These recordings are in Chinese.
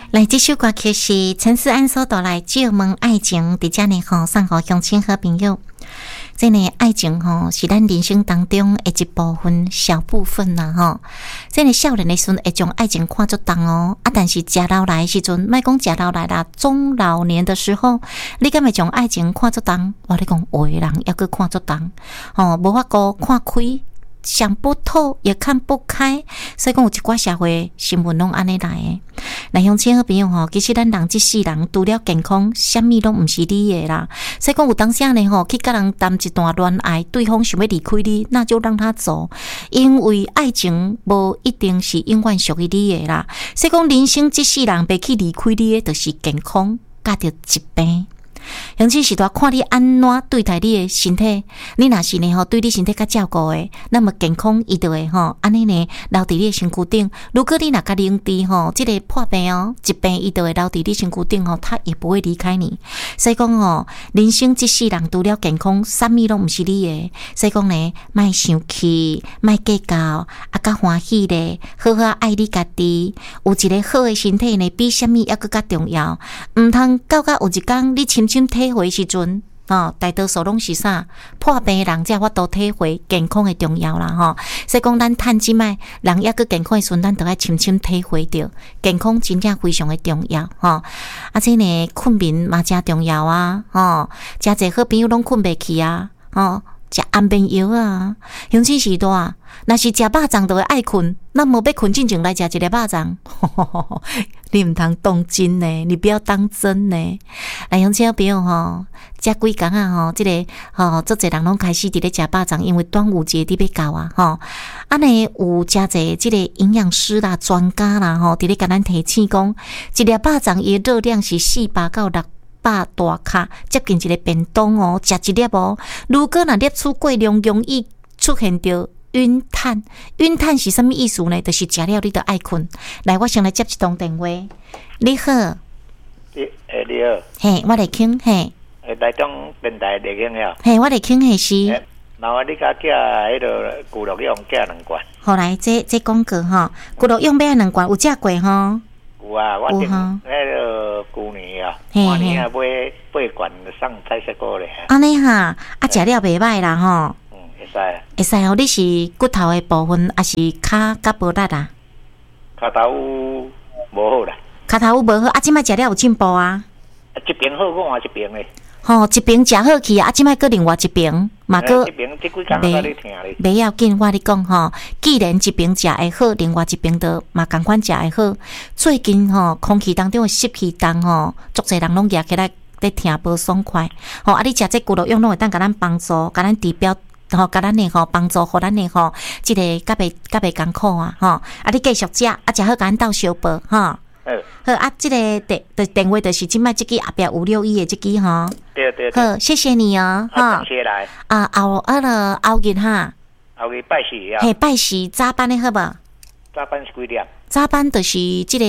来，这首歌曲是陈思安所带来《借问爱情》，伫遮呢吼送互乡亲好朋友。这呢爱情吼是咱人生当中的一部分小部分啦吼。这呢少年的时阵会将爱情看作重哦，但是食老来的时阵，莫讲食老来啦，中老年的时候，你敢会将爱情看作重？我咧讲有的人抑搁看作重，无法度看开。想不透也看不开，所以讲有一寡社会新闻拢安尼来的。来乡亲好朋友吼，其实咱人这世人除了健康，啥物拢毋是你的啦。所以讲有当时呢吼，去甲人谈一段恋爱，对方想要离开你，那就让他走，因为爱情无一定是永远属于你的啦。所以讲人生这世人袂去离开你的，就是健康甲着疾病。乡亲时代看你安怎对待你的身体，你若是呢吼对你身体较照顾的，那么健康伊就会吼安尼呢留伫你的身躯顶。如果你若甲认知吼，这个破病哦疾病伊就会留伫你身躯顶吼，他也不会离开你。所以讲吼，人生这世人除了健康，啥物拢毋是你的。所以讲呢，莫生气，莫计较，啊较欢喜咧，好好爱你家己。有一个好的身体呢，比啥物还佫较重要。毋通到有一天你深深体会时阵，大多数拢是啥破病的人才法度体会健康的重要啦吼。所以讲咱趁即摆人抑佫健康的时阵，咱都要深深体会着健康真正非常的重要吼。这呢困眠嘛真重要啊吼，真侪好朋友拢困袂去啊吼。食安眠药啊，乡亲时代啊，若是食肉粽就会爱困，那无要困进前来食一粒肉粽，你毋通当真呢，你不要当真呢。来乡亲朋友吼，遮几工啊吼，这个足侪人拢开始伫咧食肉粽，因为端午节伫要到啊吼。安尼有诚侪这个营养师啦、专家啦吼，伫咧甲咱提醒讲，一粒肉粽伊热量是400到600大卡，接近一个便当哦，食一粒哦。如果若摄取过量，容易出现着晕碳。晕碳是啥物意思呢？就是食了你就爱困。来，我先来接一通电话。你好， 你好， 嘿，我来听嘿。 台中电台来听了。 嘿，我来听嘿是。 然后你甲寄迄个骨肉用寄2罐。 后来这广告吼，骨肉用买2罐，有食过吼？ 有啊，我订迄个旧年啊，今年啊买8罐送彩色果咧。 安尼哈，食了袂歹啦吼。 会使。会使哦，你是骨头的部分，还是骹甲无力啊？ 骹头无好啦。 骹头无好，即摆食了有进步啊？ 一边好，我换一边咧。 一边食好去啊！即摆搁另外一边，嘛搁一边这几工在咧听咧。 袂要紧，我你讲吼，既然一边食会好，另外一边都嘛共款食会好。最近空气当中的湿气重足侪人拢夹起来咧听无爽快。你食这骨肉用拢会当甲咱帮助，甲咱治标。甲咱的帮助，互咱的即个甲袂艰苦啊你继续食，食好甲咱斗相报好即个电话就是即摆即支后壁561的即支对。 好，谢谢你哦谢来。 后日哈。 后日拜4啊。 嘿，拜4早班的好无？ 早班是几点？ 早班就是即个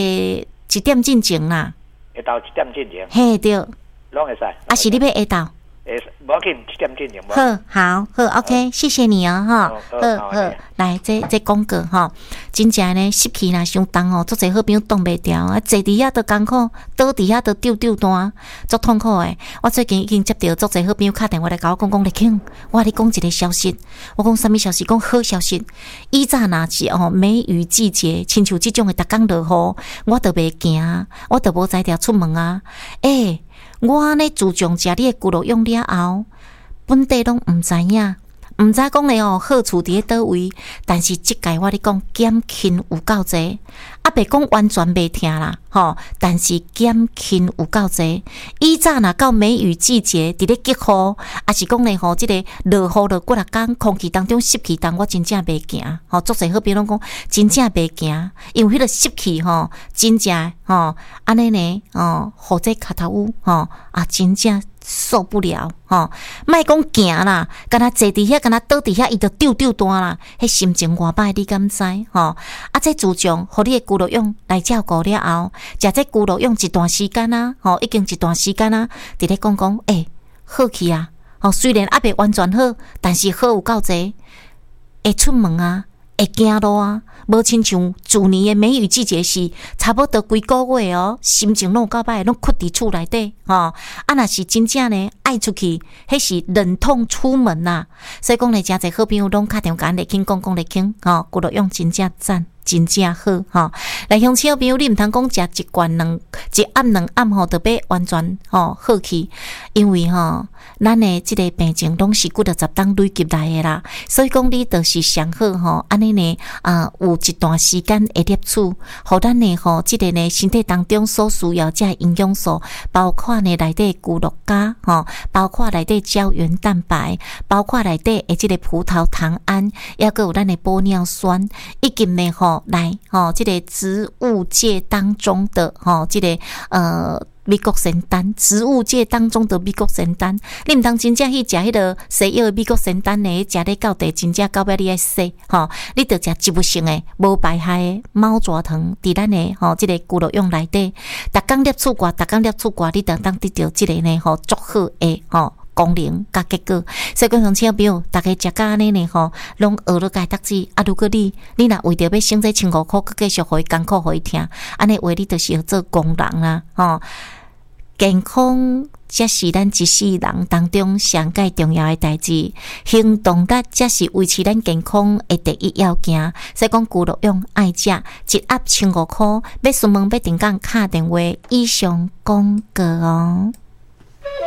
1点进前啦。 会到1点进前。 嘿，对。 拢会使。 是你要下到？ 无要紧，1点进前。 好 ，OK， 谢谢你哦好，来这广告真正呢湿气若伤重足侪好朋友挡袂掉坐伫遐都艰苦，倒伫遐都丢单，足痛苦诶。我最近已经接到足侪好朋友打电话来甲我讲立庆，我你讲一个消息，我讲啥物消息？讲好消息。以前若是梅雨季节，亲像即种诶，逐工落雨，我都袂惊，我都无才调出门啊。我呢自从食你的骨肉用了后，本地拢毋知影，毋知讲咧好处伫咧倒位，但是即届我咧讲减轻有够济，袂讲完全袂痛啦，但是减轻有够济。以早若到梅雨季节，伫咧急雨，也是讲咧即个落雨落几啊天，空气当中湿气重，我真正袂惊。足侪好朋友拢讲真正袂惊，因为迄个湿气真正安尼呢互这脚头真正受不了莫讲惊啦，敢若坐伫遐，敢若倒伫遐，伊就丢单啦，迄心情偌歹，你敢知这自从互你的骨肉用来照顾了后，食这骨肉用一段时间啊，已经一段时间啊，伫咧讲好去啊，虽然还袂完全好，但是好有够济，会出门啊， 会惊咯啊，无亲像去年的梅雨季节是差不多几个月哦，心情拢够歹，拢困伫厝内底啊若是真正呢爱出去，迄是忍痛出门呐。所以讲呢，诚侪好朋友拢打电话甲咱来听讲来听顾乐用真正赞。真正好来乡亲朋友，你毋通讲食一罐一暗两暗就要完全好去，因为咱的即个病情拢是几十当累积来的啦，所以讲你就是上好安尼呢有一段时间会摄取，互咱呢即个呢身体当中所需要这营养素，包括呢内底骨骼钾包括内底胶原蛋白，包括内底的即个葡萄糖胺，也个有咱的玻尿酸，以及呢来这个植物界当中的这个美国仙丹，植物界当中的美国仙丹，你毋通真正去食迄个西药的美国仙丹呢？食咧到底真正到尾你爱洗你得食植物性的无排害的猫爪糖，伫咱的这个骨肉用内底，逐工摄取过，你当得到这个呢足好的功能甲结果，所以讲乡亲朋友，大家食到安尼呢拢学了解读书如果你若为着要省这1500块，佮继续互伊艰苦互伊听，安尼话你就是要做工人啦健康才是咱一世人当中上界重要的代志，行动力才是维持咱健康的第一要件。所以讲，骨肉用爱食一盒1500块，要询问要定岗敲电话以上广告